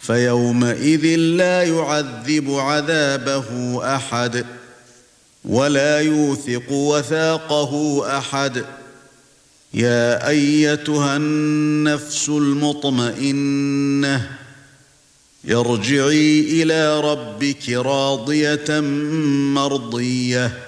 فيومئذ لا يعذب عذابه أحد ولا يوثق وثاقه أحد. يا أيتها النفس المطمئنة ارجعي إلى ربك راضية مرضية